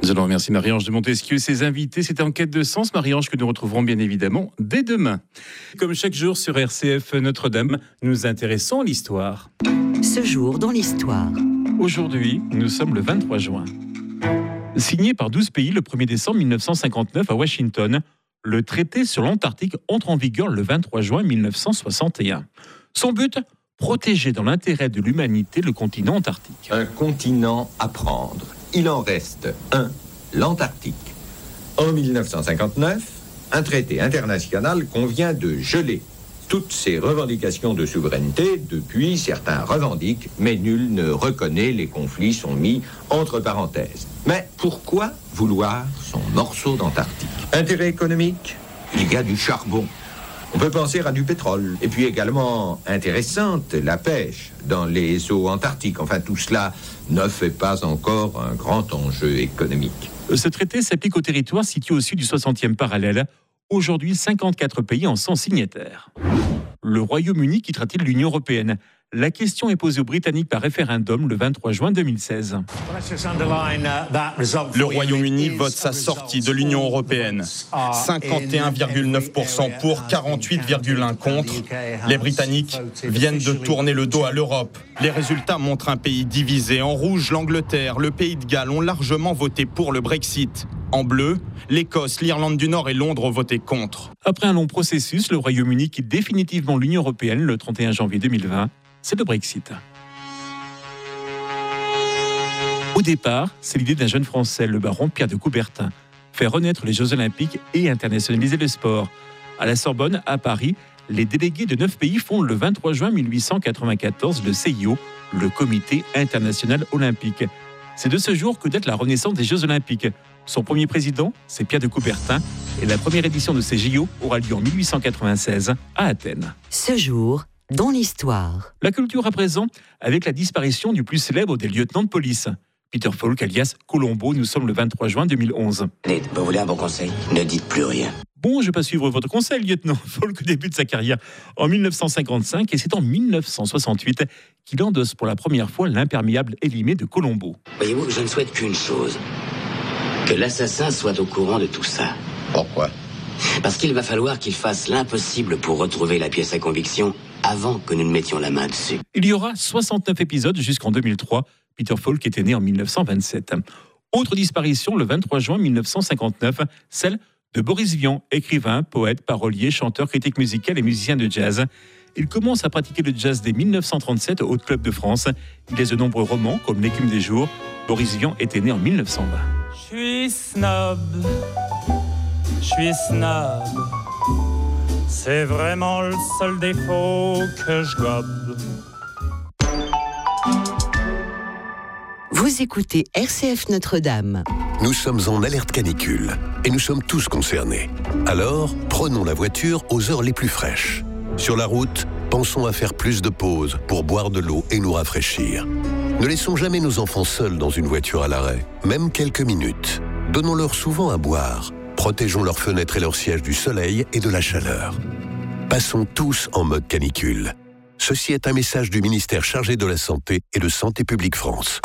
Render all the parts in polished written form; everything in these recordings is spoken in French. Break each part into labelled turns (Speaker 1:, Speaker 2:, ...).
Speaker 1: Nous allons remercier Marie-Ange de Montesquieu et ses invités. C'était En quête de sens, Marie-Ange, que nous retrouverons bien évidemment dès demain. Comme chaque jour sur RCF Notre-Dame, nous nous intéressons à l'histoire.
Speaker 2: Ce jour dans l'histoire.
Speaker 1: Aujourd'hui, nous sommes le 23 juin. Signé par 12 pays le 1er décembre 1959 à Washington, le traité sur l'Antarctique entre en vigueur le 23 juin 1961. Son but ? Protéger dans l'intérêt de l'humanité le continent antarctique.
Speaker 3: Un continent à prendre. Il en reste un, l'Antarctique. En 1959, un traité international convient de geler toutes ces revendications de souveraineté. Depuis, certains revendiquent, mais nul ne reconnaît. Les conflits sont mis entre parenthèses. Mais pourquoi vouloir son morceau d'Antarctique ? Intérêt économique ? Il y a du charbon. On peut penser à du pétrole. Et puis également intéressante, la pêche dans les eaux antarctiques. Enfin, tout cela ne fait pas encore un grand enjeu économique.
Speaker 1: Ce traité s'applique au territoire situé au sud du 60e parallèle. Aujourd'hui, 54 pays en sont signataires. Le Royaume-Uni quittera-t-il l'Union européenne ? La question est posée aux Britanniques par référendum le 23 juin 2016.
Speaker 4: Le Royaume-Uni vote sa sortie de l'Union européenne. 51,9% pour, 48,1% contre. Les Britanniques viennent de tourner le dos à l'Europe. Les résultats montrent un pays divisé. En rouge, l'Angleterre, le Pays de Galles ont largement voté pour le Brexit. En bleu, l'Écosse, l'Irlande du Nord et Londres ont voté contre.
Speaker 1: Après un long processus, le Royaume-Uni quitte définitivement l'Union européenne le 31 janvier 2020. C'est le Brexit. Au départ, c'est l'idée d'un jeune Français, le baron Pierre de Coubertin, faire renaître les Jeux Olympiques et internationaliser le sport. À la Sorbonne, à Paris, les délégués de 9 pays fondent le 23 juin 1894 le CIO, le Comité international olympique. C'est de ce jour que date la renaissance des Jeux Olympiques. Son premier président, c'est Pierre de Coubertin, et la première édition de ces JO aura lieu en 1896 à Athènes.
Speaker 2: Ce jour dans l'histoire.
Speaker 1: La culture à présent, avec la disparition du plus célèbre des lieutenants de police. Peter Falk, alias Colombo, nous sommes le 23 juin 2011.
Speaker 5: Vous voulez un bon conseil ? Ne dites plus rien.
Speaker 1: Bon, je ne vais pas suivre votre conseil, lieutenant. Falk débute sa carrière en 1955 et c'est en 1968 qu'il endosse pour la première fois l'imperméable élimé de Colombo.
Speaker 5: Voyez-vous, je ne souhaite qu'une chose. Que l'assassin soit au courant de tout ça.
Speaker 3: Pourquoi ?
Speaker 5: Parce qu'il va falloir qu'il fasse l'impossible pour retrouver la pièce à conviction avant que nous ne mettions la main dessus.
Speaker 1: Il y aura 69 épisodes jusqu'en 2003. Peter Falk était né en 1927. Autre disparition le 23 juin 1959, celle de Boris Vian, écrivain, poète, parolier, chanteur, critique musical et musicien de jazz. Il commence à pratiquer le jazz dès 1937 au Haut Club de France. Il laisse de nombreux romans comme L'écume des jours. Boris Vian était né en 1920.
Speaker 6: Je suis snob. C'est vraiment le seul défaut que je gobe.
Speaker 2: Vous écoutez RCF Notre-Dame.
Speaker 7: Nous sommes en alerte canicule et nous sommes tous concernés. Alors, prenons la voiture aux heures les plus fraîches. Sur la route, pensons à faire plus de pauses pour boire de l'eau et nous rafraîchir. Ne laissons jamais nos enfants seuls dans une voiture à l'arrêt, même quelques minutes. Donnons-leur souvent à boire. Protégeons leurs fenêtres et leurs sièges du soleil et de la chaleur. Passons tous en mode canicule. Ceci est un message du ministère chargé de la Santé et de Santé publique France.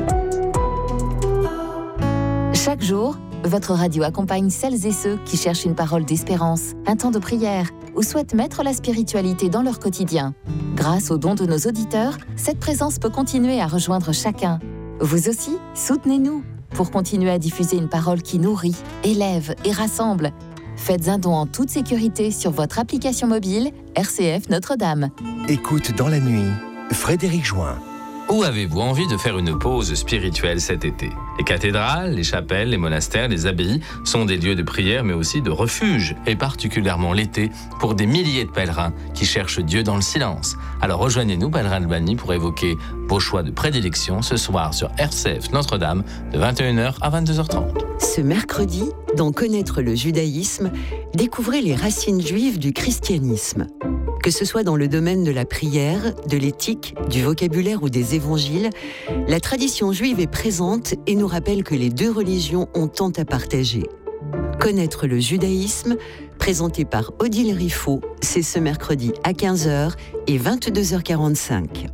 Speaker 8: Chaque jour, votre radio accompagne celles et ceux qui cherchent une parole d'espérance, un temps de prière ou souhaitent mettre la spiritualité dans leur quotidien. Grâce aux dons de nos auditeurs, cette présence peut continuer à rejoindre chacun. Vous aussi, soutenez-nous pour continuer à diffuser une parole qui nourrit, élève et rassemble. Faites un don en toute sécurité sur votre application mobile RCF Notre-Dame.
Speaker 9: Écoute dans la nuit, Frédéric Join.
Speaker 10: Où avez-vous envie de faire une pause spirituelle cet été ? Les cathédrales, les chapelles, les monastères, les abbayes sont des lieux de prière mais aussi de refuge, et particulièrement l'été, pour des milliers de pèlerins qui cherchent Dieu dans le silence. Alors rejoignez-nous, pèlerins de Albanie, pour évoquer vos choix de prédilection ce soir sur RCF Notre-Dame de 21h à 22h30.
Speaker 2: Ce mercredi, dans Connaître le judaïsme, découvrez les racines juives du christianisme. Que ce soit dans le domaine de la prière, de l'éthique, du vocabulaire ou des évangiles, la tradition juive est présente et nous rappelle que les deux religions ont tant à partager. Connaître le judaïsme, présenté par Odile Riffaut, c'est ce mercredi à 15h et 22h45.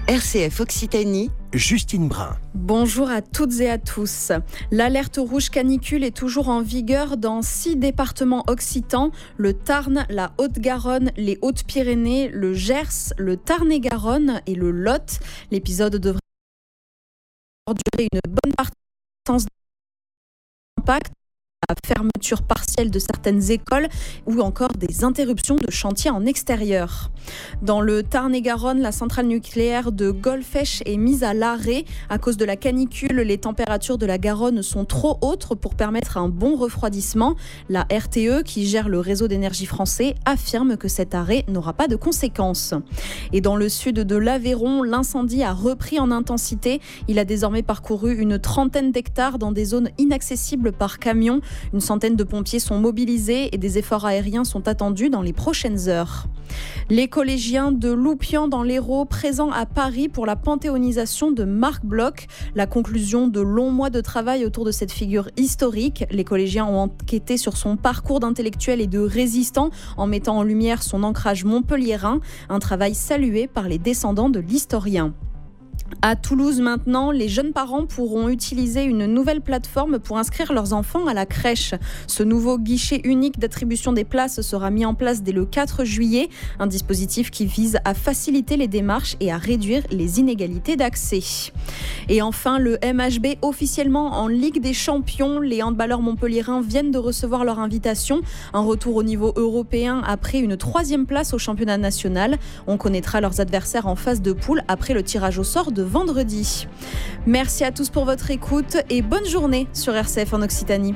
Speaker 2: RCF Occitanie,
Speaker 9: Justine Brun.
Speaker 11: Bonjour à toutes et à tous. L'alerte rouge canicule est toujours en vigueur dans 6 départements occitans, le Tarn, la Haute-Garonne, les Hautes-Pyrénées, le Gers, le Tarn-et-Garonne et le Lot. L'épisode devrait durer une bonne partie d'impact. La fermeture partielle de certaines écoles ou encore des interruptions de chantiers en extérieur. Dans le Tarn-et-Garonne, la centrale nucléaire de Golfech est mise à l'arrêt. À cause de la canicule, les températures de la Garonne sont trop hautes pour permettre un bon refroidissement. La RTE, qui gère le réseau d'énergie français, affirme que cet arrêt n'aura pas de conséquences. Et dans le sud de l'Aveyron, l'incendie a repris en intensité. Il a désormais parcouru une 30aine d'hectares dans des zones inaccessibles par camion. Une centaine de pompiers sont mobilisés et des efforts aériens sont attendus dans les prochaines heures. Les collégiens de Loupian dans l'Hérault, présents à Paris pour la panthéonisation de Marc Bloch. La conclusion de longs mois de travail autour de cette figure historique. Les collégiens ont enquêté sur son parcours d'intellectuel et de résistant en mettant en lumière son ancrage montpelliérain. Un travail salué par les descendants de l'historien. À Toulouse maintenant, les jeunes parents pourront utiliser une nouvelle plateforme pour inscrire leurs enfants à la crèche. Ce nouveau guichet unique d'attribution des places sera mis en place dès le 4 juillet. Un dispositif qui vise à faciliter les démarches et à réduire les inégalités d'accès. Et enfin, le MHB officiellement en Ligue des Champions. Les handballeurs montpelliérains viennent de recevoir leur invitation. Un retour au niveau européen après une 3e place au championnat national. On connaîtra leurs adversaires en phase de poule après le tirage au sort de vendredi. Merci à tous pour votre écoute et bonne journée sur RCF en Occitanie.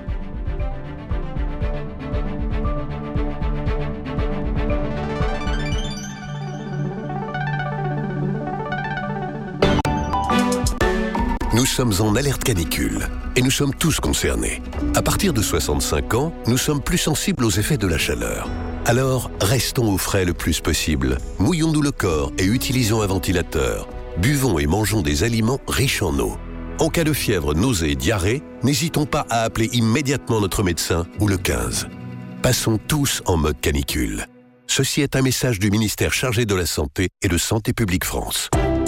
Speaker 7: Nous sommes en alerte canicule et nous sommes tous concernés. À partir de 65 ans, nous sommes plus sensibles aux effets de la chaleur. Alors, restons au frais le plus possible. Mouillons-nous le corps et utilisons un ventilateur. Buvons et mangeons des aliments riches en eau. En cas de fièvre, nausée et diarrhée, n'hésitons pas à appeler immédiatement notre médecin ou le 15. Passons tous en mode canicule. Ceci est un message du ministère chargé de la Santé et de Santé publique France.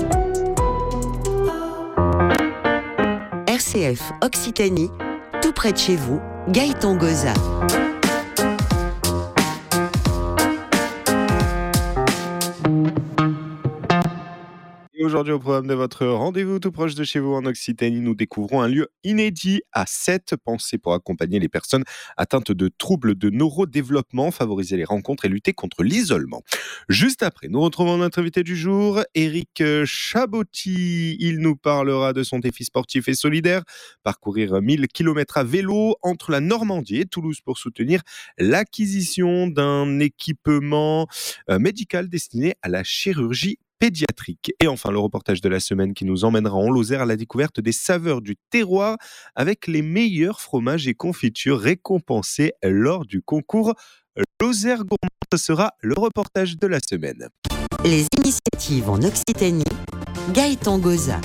Speaker 2: RCF Occitanie, tout près de chez vous, Gaëtan Goza.
Speaker 12: Aujourd'hui, au programme de votre rendez-vous tout proche de chez vous en Occitanie, nous découvrons un lieu inédit à Sète, pensé pour accompagner les personnes atteintes de troubles de neurodéveloppement, favoriser les rencontres et lutter contre l'isolement. Juste après, nous retrouvons notre invité du jour, Éric Chabotti. Il nous parlera de son défi sportif et solidaire, parcourir 1000 km à vélo entre la Normandie et Toulouse pour soutenir l'acquisition d'un équipement médical destiné à la chirurgie pédiatrique. Et enfin, le reportage de la semaine qui nous emmènera en Lozère à la découverte des saveurs du terroir avec les meilleurs fromages et confitures récompensés lors du concours Lozère Gourmand. Ce sera le reportage de la semaine.
Speaker 2: Les initiatives en Occitanie, Gaëtan Goza.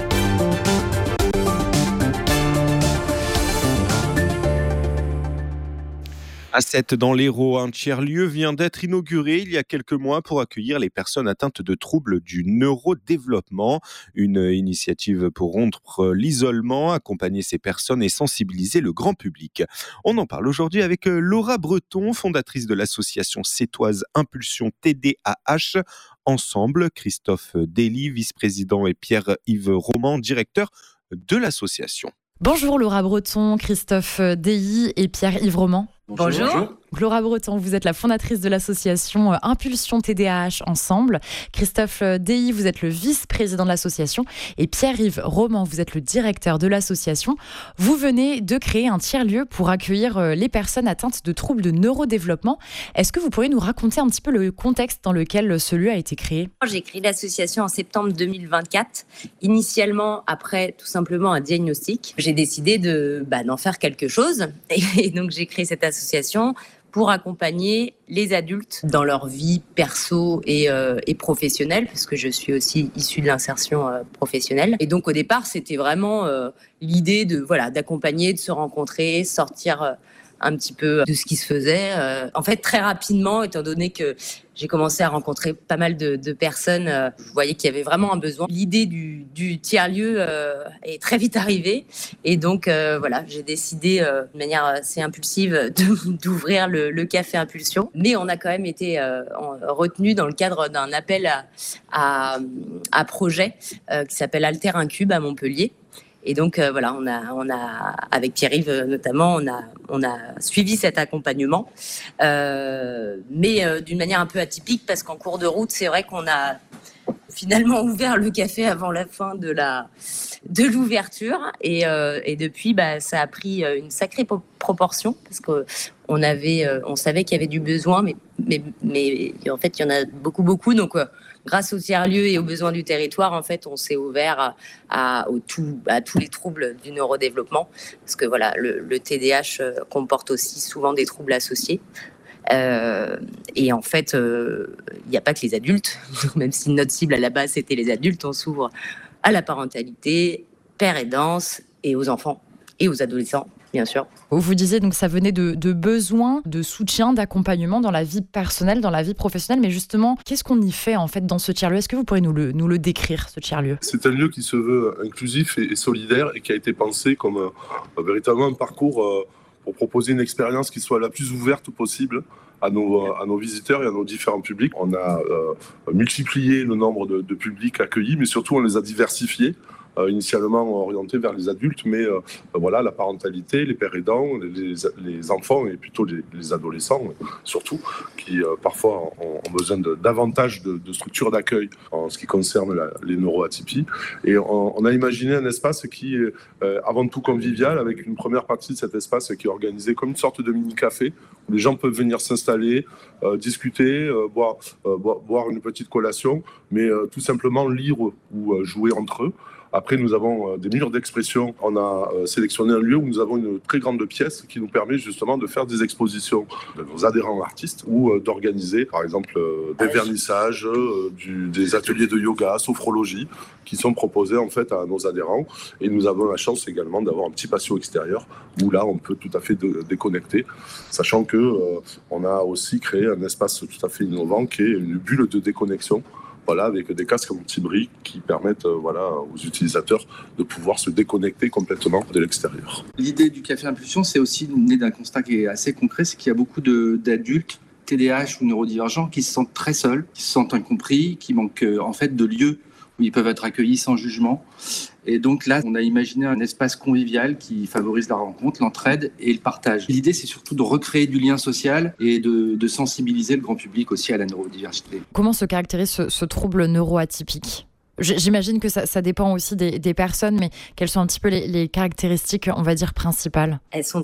Speaker 12: À Sète, dans l'Hérault, un tiers-lieu vient d'être inauguré il y a quelques mois pour accueillir les personnes atteintes de troubles du neurodéveloppement. Une initiative pour rompre l'isolement, accompagner ces personnes et sensibiliser le grand public. On en parle aujourd'hui avec Laura Breton, fondatrice de l'association sétoise Impulsion TDAH. Ensemble, Christophe Dély, vice-président, et Pierre-Yves Roman, directeur de l'association.
Speaker 13: Bonjour Laura Breton, Christophe Dély et Pierre-Yves Roman.
Speaker 14: Bonjour.
Speaker 13: Laura Breton, vous êtes la fondatrice de l'association Impulsion TDAH Ensemble. Christophe Dély, vous êtes le vice-président de l'association. Et Pierre-Yves Roman, vous êtes le directeur de l'association. Vous venez de créer un tiers-lieu pour accueillir les personnes atteintes de troubles de neurodéveloppement. Est-ce que vous pourriez nous raconter un petit peu le contexte dans lequel ce lieu a été créé ?
Speaker 14: J'ai créé l'association en septembre 2024. Initialement, après tout simplement un diagnostic, j'ai décidé d'en faire quelque chose. Et donc, j'ai créé cette association pour accompagner les adultes dans leur vie perso et professionnelle, parce que je suis aussi issue de l'insertion professionnelle. Et donc au départ, c'était vraiment l'idée d'accompagner, de se rencontrer, sortir un petit peu de ce qui se faisait. En fait, très rapidement, étant donné que j'ai commencé à rencontrer pas mal de personnes, je voyais qu'il y avait vraiment un besoin. L'idée du tiers-lieu est très vite arrivée. Et donc, voilà, j'ai décidé de manière assez impulsive d'ouvrir le Café Impulsion. Mais on a quand même été retenu dans le cadre d'un appel à projet qui s'appelle Alter Incube à Montpellier. Et donc voilà, on a avec Pierre-Yves notamment, on a suivi cet accompagnement, mais d'une manière un peu atypique parce qu'en cours de route, c'est vrai qu'on a finalement ouvert le café avant la fin de l'ouverture et depuis ça a pris une sacrée proportion parce que on savait qu'il y avait du besoin, mais en fait il y en a beaucoup donc. Grâce au tiers-lieu et aux besoins du territoire, en fait, on s'est ouvert à tous les troubles du neurodéveloppement, parce que voilà, le TDAH comporte aussi souvent des troubles associés. Et en fait, il n'y a pas que les adultes, même si notre cible à la base c'était les adultes, on s'ouvre à la parentalité, père aidance et aux enfants et aux adolescents. Bien sûr.
Speaker 13: Vous disiez donc ça venait de besoins de soutien, d'accompagnement dans la vie personnelle, dans la vie professionnelle. Mais justement, qu'est-ce qu'on y fait en fait dans ce tiers-lieu ? Est-ce que vous pourriez nous le décrire, ce tiers-lieu ?
Speaker 15: C'est un lieu qui se veut inclusif et solidaire et qui a été pensé comme véritablement un parcours pour proposer une expérience qui soit la plus ouverte possible à nos visiteurs et à nos différents publics. On a multiplié le nombre de publics accueillis, mais surtout on les a diversifiés. Initialement orienté vers les adultes, mais voilà, la parentalité, les pères aidants, les enfants et plutôt les adolescents, surtout, qui parfois ont besoin davantage de structures d'accueil en ce qui concerne les neuroatypies. Et on a imaginé un espace qui est avant tout convivial, avec une première partie de cet espace qui est organisé comme une sorte de mini-café, où les gens peuvent venir s'installer, discuter, boire une petite collation, mais tout simplement lire ou jouer entre eux. Après, nous avons des murs d'expression. On a sélectionné un lieu où nous avons une très grande pièce qui nous permet justement de faire des expositions de nos adhérents artistes ou d'organiser, par exemple, des vernissages, des ateliers de yoga, sophrologie, qui sont proposés en fait à nos adhérents. Et nous avons la chance également d'avoir un petit patio extérieur où là, on peut tout à fait déconnecter, sachant que on a aussi créé un espace tout à fait innovant qui est une bulle de déconnexion. Voilà, avec des casques anti-bruit qui permettent aux utilisateurs de pouvoir se déconnecter complètement de l'extérieur.
Speaker 16: L'idée du Café Impulsion, c'est aussi né d'un constat qui est assez concret, c'est qu'il y a beaucoup d'adultes TDAH ou neurodivergents qui se sentent très seuls, qui se sentent incompris, qui manquent en fait de lieux où ils peuvent être accueillis sans jugement. Et donc là, on a imaginé un espace convivial qui favorise la rencontre, l'entraide et le partage. L'idée, c'est surtout de recréer du lien social et de sensibiliser le grand public aussi à la neurodiversité.
Speaker 13: Comment se caractérise ce trouble neuroatypique ? J'imagine que ça dépend aussi des personnes, mais quelles sont un petit peu les caractéristiques, on va dire, principales ?
Speaker 14: Elles sont